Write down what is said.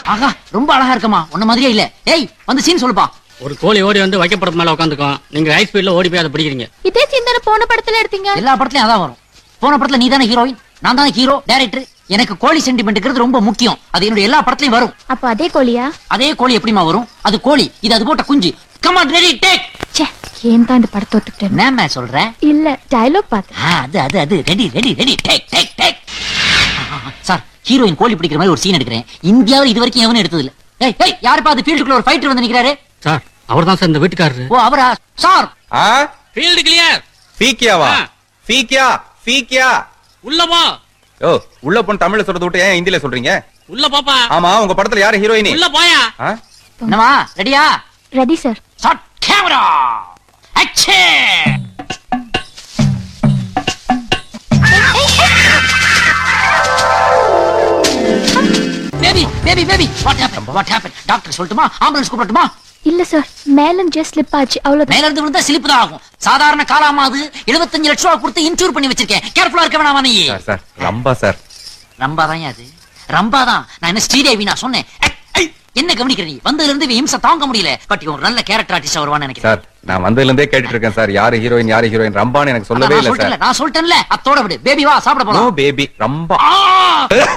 ஆகா ரொம்ப அழகா இருக்கமா, உன்ன மாதிரியே இல்ல. ஏய் வந்து சீன் சொல்லுப்பா. ஒரு கோழி ஓடி வந்து வைக்கப்படுறது மேல உட்காந்துக்கும், நீங்க ஹை ஸ்பீட்ல ஓடி போய் அதை பிடிக்கிறீங்க. இதே சீன் போன படத்துல எடுத்தீங்க. எல்லா படத்துலயும் அதான் வரும். போன படத்துல நீ தானே ஹீரோயின், நான் தானே ஹீரோ டைரக்டர். எனக்கு கோழி சென்டிமெண்ட்ங்கிறது ரொம்ப முக்கியம். அது என்னோட எல்லா படத்துலயும் வரும். அப்ப அதே கோழியா? அதே கோழி எப்படிமா வரும்? அது கோழி, இது அது போட்ட குஞ்சு. Come on ready take. ச்சே, ஏன் தான் இந்த படத்தை ஒத்துக்கிட்டேன்? என்னம்மா சொல்ற? இல்ல, டயலாக் பாத்து. அது ready ready ready take take take. Sir, heroine கோழி பிடிக்கிற மாதிரி ஒரு சீன் எடுக்கிறேன். இந்தியாவில் இது வரைக்கும் எவனும் எடுத்தது இல்ல. ஏய் ஏய், யாருப்பா அது ஃபீல்டுக்குள்ள ஒரு ஃபைட்டர் வந்து நிக்கிறாரு? சார், அவர்தான் சார் இந்த வீட்டுக்காரரு. ஓ அவரா? Sir field clear. பீக்கியாவா? பீக்கியா பீக்கியா. உள்ள போ. ஓ, உள்ள போன் தமிழ்ல சொல்றத விட்டு ஏன் ஹிந்தில சொல்றீங்க? உள்ள போப்பா. ஆமா, உங்க படத்துல யாரு ஹீரோயினி? உள்ள போயா. என்னமா ரெடியா? Ready sir. Shot camera action. Baby baby baby, what happen? Doctor சொல்லட்டுமா? ஆம்புலன்ஸ் கூப்பிடட்டுமா? இல்ல சார், மேல ஜஸ்ட் ஸ்லிப் ஆச்சு, அவ்வளவுதான். மேல இருந்து விழுந்தா ஸ்லிப் தான் ஆகும். சாதாரண காலாமா அது. 75 லட்சம் ரூபாய் கொடுத்து இன்சூர் பண்ணி வச்சிருக்கேன். கேர்ஃபுல்லா இருக்க வேணாமா நீ? Sir Rambha sir. ரம்பாதான் அது, ரம்பாதான். நான் என்ன ஸ்ரீதேவி நான் சொன்னேன்? என்ன கவனிக்கிற நீ? வந்ததுல இருந்து இம்சை தாங்க முடியல. பட் இவன் நல்ல கேரக்டர் ஆர்டிஸ்ட் வருவான்னு நினைக்கிறேன். சார், நான் வந்ததுல இருந்தே கேட்டுட்டு இருக்கேன் சார், யாரு ஹீரோயின் யாரு ஹீரோயின் ரம்பான்னு எனக்கு சொல்லவே இல்ல சார். நான் சொல்லிட்டேன்ல. அத்தோட விடு. பேபி வா சாப்பிட போலாம். No baby, Rambha.